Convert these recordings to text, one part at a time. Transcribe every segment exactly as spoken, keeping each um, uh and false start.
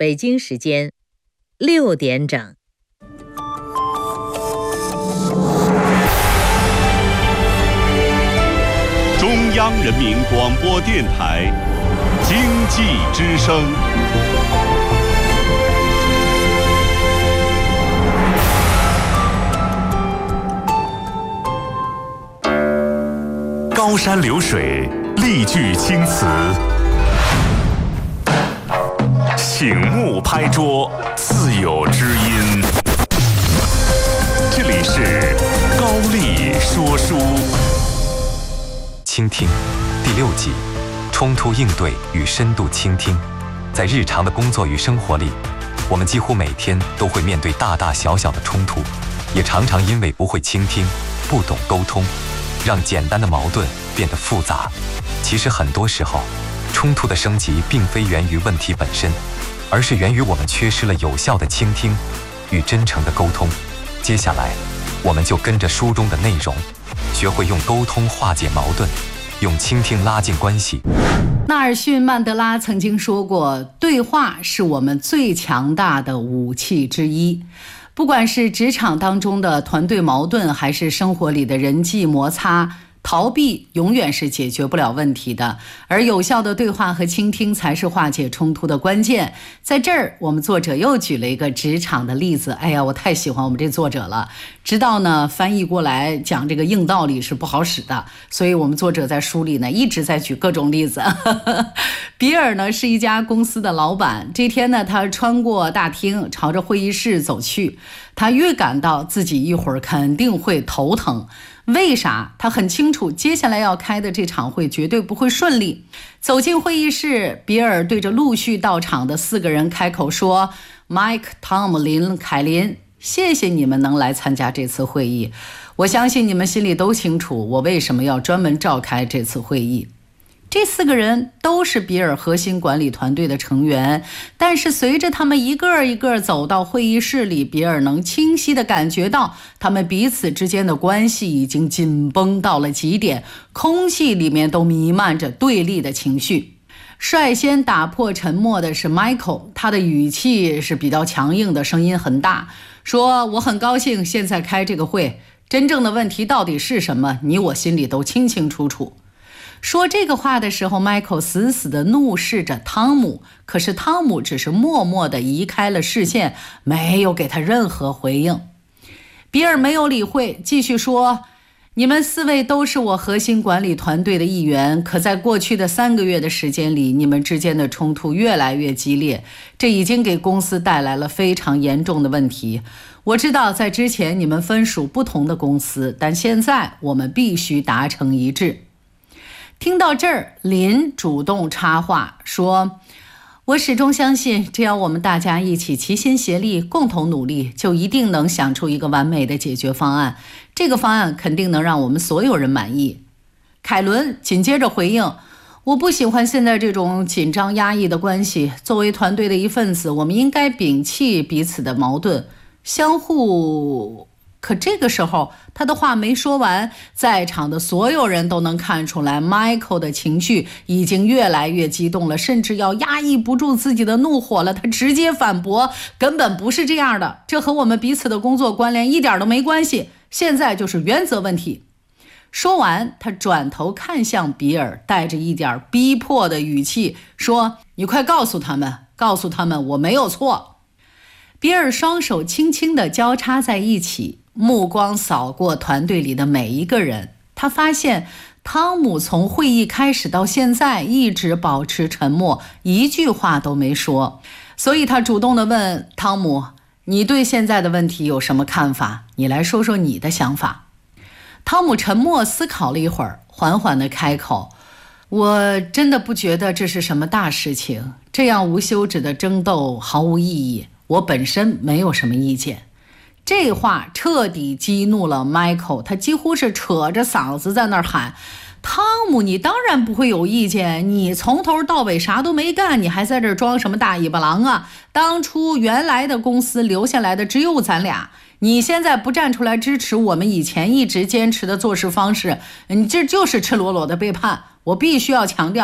北京时间六点整。 中央人民广播电台经济之声。高山流水，丽句青词，醒目拍桌，自有知音。这里是高丽说书。 倾听第六集，冲突应对与深度倾听。在日常的工作与生活里，我们几乎每天都会面对大大小小的冲突，也常常因为不会倾听、不懂沟通，让简单的矛盾变得复杂。其实很多时候，冲突的升级并非源于问题本身，而是源于我们缺失了有效的倾听与真诚的沟通。接下来，我们就跟着书中的内容，学会用沟通化解矛盾，用倾听拉近关系。 纳尔逊·曼德拉曾经说过，对话是我们最强大的武器之一。不管是职场当中的团队矛盾，还是生活里的人际摩擦，逃避永远是解决不了问题的，而有效的对话和倾听才是化解冲突的关键。在这儿，我们作者又举了一个职场的例子。哎呀，我太喜欢我们这作者了，知道呢翻译过来讲这个硬道理是不好使的，所以我们作者在书里呢一直在举各种例子。比尔呢是一家公司的老板，这天呢他穿过大厅，朝着会议室走去，他预感到自己一会儿肯定会头疼。为啥？他很清楚接下来要开的这场会绝对不会顺利。走进会议室，比尔对着陆续到场的四个人开口说： Mike、Tom、林、凯琳，谢谢你们能来参加这次会议。我相信你们心里都清楚我为什么要专门召开这次会议。这四个人都是比尔核心管理团队的成员，但是随着他们一个一个走到会议室里，比尔能清晰地感觉到他们彼此之间的关系已经紧绷到了极点，空气里面都弥漫着对立的情绪。率先打破沉默的是 Michael， 他的语气是比较强硬的，声音很大，说：我很高兴现在开这个会，真正的问题到底是什么，你我心里都清清楚楚。说这个话的时候， Michael 死死地怒视着汤姆，可是汤姆只是默默地移开了视线，没有给他任何回应。比尔没有理会，继续说：你们四位都是我核心管理团队的一员，可在过去的三个月的时间里，你们之间的冲突越来越激烈，这已经给公司带来了非常严重的问题。我知道在之前你们分属不同的公司，但现在我们必须达成一致。听到这儿，林主动插话说：我始终相信，只要我们大家一起齐心协力，共同努力，就一定能想出一个完美的解决方案。这个方案肯定能让我们所有人满意。凯伦紧接着回应：我不喜欢现在这种紧张压抑的关系，作为团队的一份子，我们应该摒弃彼此的矛盾，相互……可这个时候他的话没说完，在场的所有人都能看出来 Michael 的情绪已经越来越激动了，甚至要压抑不住自己的怒火了。他直接反驳：根本不是这样的，这和我们彼此的工作关联一点都没关系，现在就是原则问题。说完，他转头看向比尔，带着一点逼迫的语气说：你快告诉他们，告诉他们我没有错。比尔双手轻轻地交叉在一起，目光扫过团队里的每一个人，他发现汤姆从会议开始到现在一直保持沉默，一句话都没说。所以他主动地问汤姆：你对现在的问题有什么看法？你来说说你的想法。汤姆沉默思考了一会儿，缓缓地开口：我真的不觉得这是什么大事情，这样无休止的争斗毫无意义，我本身没有什么意见。这话彻底激怒了 Michael， 他几乎是扯着嗓子在那儿喊：汤姆，你当然不会有意见，你从头到尾啥都没干，你还在这儿装什么大尾巴狼啊？当初原来的公司留下来的只有咱俩，你现在不站出来支持我们以前一直坚持的做事方式，你这就是赤裸裸的背叛。我必须要强调，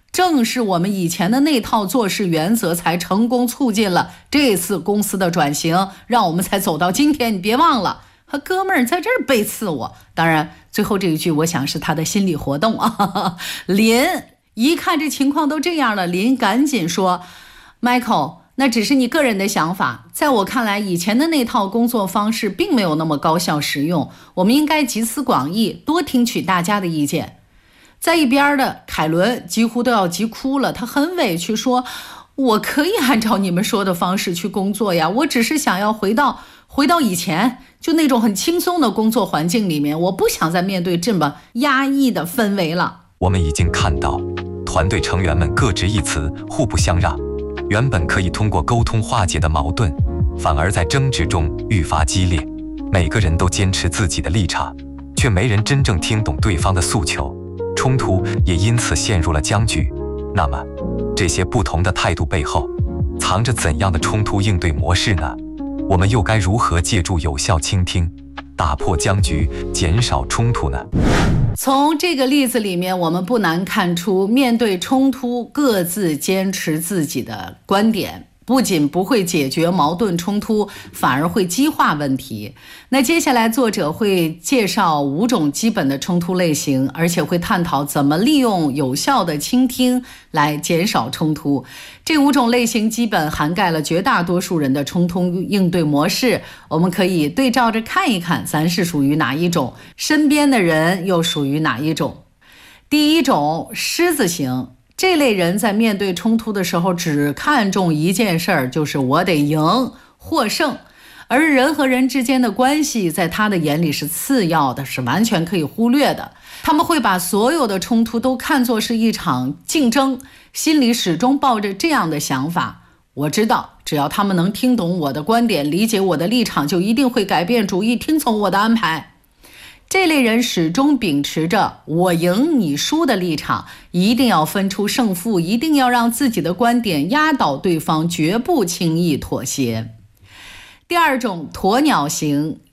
正是我们以前的那套做事原则才成功促进了这次公司的转型，让我们才走到今天。你别忘了，和哥们儿在这儿背刺我。当然最后这一句我想是他的心理活动啊。林一看这情况都这样了，林赶紧说 Michael， 那只是你个人的想法，在我看来以前的那套工作方式并没有那么高效实用，我们应该集思广益，多听取大家的意见。在一边的凯伦几乎都要急哭了，他很委屈说，我可以按照你们说的方式去工作呀，我只是想要回到回到以前就那种很轻松的工作环境里面，我不想再面对这么压抑的氛围了。 我们已经看到团队成员们各执一词，互不相让，原本可以通过沟通化解的矛盾反而在争执中愈发激烈，每个人都坚持自己的立场，却没人真正听懂对方的诉求，冲突也因此陷入了僵局。那么这些不同的态度背后藏着怎样的冲突应对模式呢？我们又该如何借助有效倾听打破僵局，减少冲突呢？ 从这个例子里面，我们不难看出，面对冲突各自坚持自己的观点，不仅不会解决矛盾冲突，反而会激化问题。那接下来作者会介绍五种基本的冲突类型，而且会探讨怎么利用有效的倾听来减少冲突。这五种类型基本涵盖了绝大多数人的冲突应对模式，我们可以对照着看一看咱是属于哪一种，身边的人又属于哪一种。第一种，狮子型。这类人在面对冲突的时候只看重一件事儿，就是我得赢获胜，而人和人之间的关系在他的眼里是次要的，是完全可以忽略的。他们会把所有的冲突都看作是一场竞争，心里始终抱着这样的想法，我知道只要他们能听懂我的观点，理解我的立场，就一定会改变主意，听从我的安排。这类人始终秉持着我赢你输的立场，一定要分出胜负，一定要让自己的观点压倒对方，绝不轻易妥协。第二种，鸵鸟型。